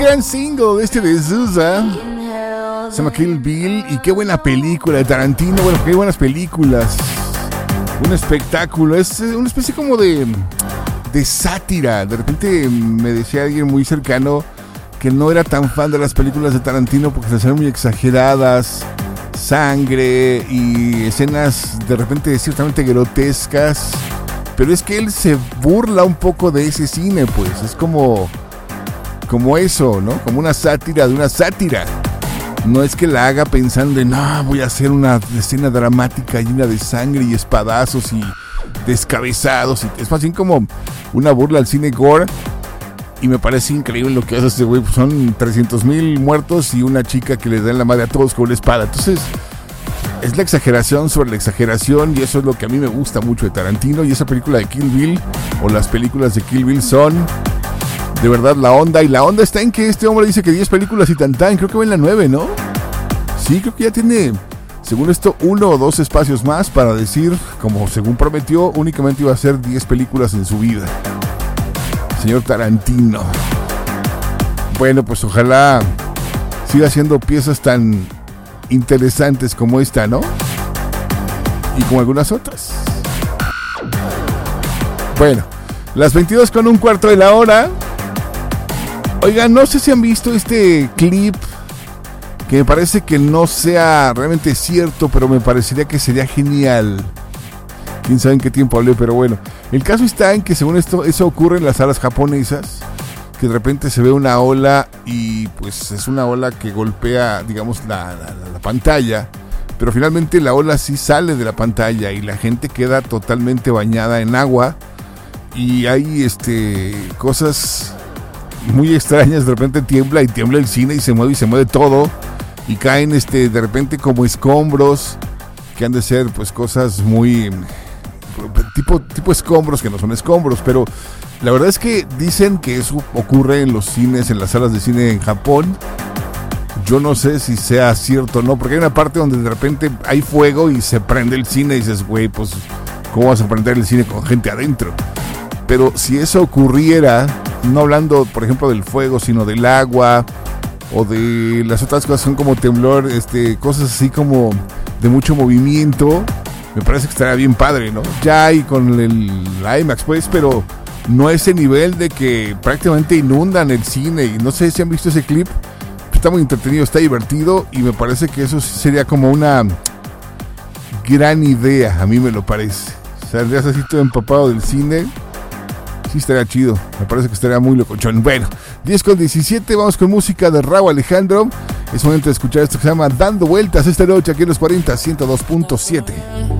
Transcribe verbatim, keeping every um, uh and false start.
gran single de este de Zusa. Se llama Kill Bill. Y qué buena película de Tarantino. Bueno, qué buenas películas. Un espectáculo. Es una especie como de, de sátira. De repente me decía alguien muy cercano que no era tan fan de las películas de Tarantino porque se hacían muy exageradas. Sangre y escenas de repente ciertamente grotescas. Pero es que él se burla un poco de ese cine, pues. Es como, como eso, ¿no? Como una sátira de una sátira. No es que la haga pensando en, no, voy a hacer una escena dramática llena de sangre y espadazos y descabezados. Y es más bien como una burla al cine gore. Y me parece increíble lo que hace este güey. Son trescientos mil muertos y una chica que le da en la madre a todos con una espada. Entonces, es la exageración sobre la exageración. Y eso es lo que a mí me gusta mucho de Tarantino. Y esa película de Kill Bill, o las películas de Kill Bill, son de verdad la onda. Y la onda está en que este hombre dice que diez películas y tan tan. Creo que va en la nueve, ¿no? Sí, creo que ya tiene, según esto, uno o dos espacios más para decir, como según prometió, únicamente iba a hacer diez películas en su vida. Señor Tarantino. Bueno, pues ojalá siga haciendo piezas tan interesantes como esta, ¿no? Y como algunas otras. Bueno, las veintidós con un cuarto de la hora. Oigan, no sé si han visto este clip que me parece que no sea realmente cierto, pero me parecería que sería genial. Quién sabe en qué tiempo hablé, pero bueno. El caso está en que según esto, eso ocurre en las salas japonesas, que de repente se ve una ola y pues es una ola que golpea, digamos, la, la, la pantalla, pero finalmente la ola sí sale de la pantalla y la gente queda totalmente bañada en agua y hay este cosas muy extrañas. De repente tiembla y tiembla el cine y se mueve y se mueve todo y caen este de repente como escombros que han de ser pues cosas muy tipo, tipo escombros que no son escombros, pero la verdad es que dicen que eso ocurre en los cines, en las salas de cine en Japón. Yo no sé si sea cierto o no, porque hay una parte donde de repente hay fuego y se prende el cine y dices, güey, pues ¿cómo vas a prender el cine con gente adentro? Pero si eso ocurriera, no hablando por ejemplo del fuego, sino del agua o de las otras cosas, son como temblor, este, cosas así como de mucho movimiento, me parece que estaría bien padre, ¿no? Ya hay con el IMAX, pues, pero no a ese nivel de que prácticamente inundan el cine. Y no sé si han visto ese clip, está muy entretenido, está divertido y me parece que eso sería como una gran idea, a mí me lo parece. Saldrías así todo empapado del cine, sí estaría chido, me parece que estaría muy locochón. Bueno, diez con diecisiete, vamos con música de Rauw Alejandro. Es momento de escuchar esto que se llama Dando Vueltas esta noche aquí en los cuarenta, ciento dos punto siete.